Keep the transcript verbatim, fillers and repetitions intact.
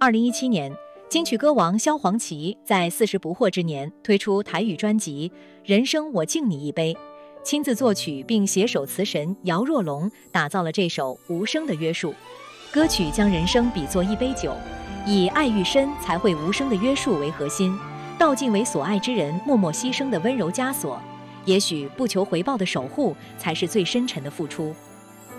二零一七年，金曲歌王萧煌奇在四十不惑之年推出台语专辑《人生我敬你一杯》，亲自作曲并携手词神姚若龙，打造了这首《无声的约束》。歌曲将人生比作一杯酒，以爱愈深才会无声的约束为核心，道尽为所爱之人默默牺牲的温柔枷锁。也许不求回报的守护，才是最深沉的付出。